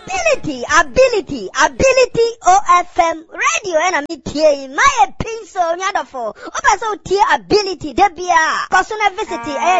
ability OFM radio and a meeting my pencil nyadofo oba so tie ability debia cause na visit